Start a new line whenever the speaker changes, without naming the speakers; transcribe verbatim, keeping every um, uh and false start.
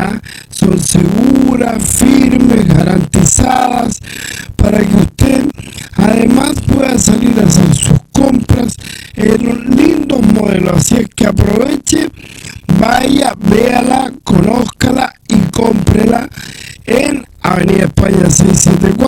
calidad, son seguras, firmes, garantizadas, para que usted además pueda salir a hacer sus compras en un lindo modelo. Así es que aproveche, vaya, véala, conózcala y cómprela en Avenida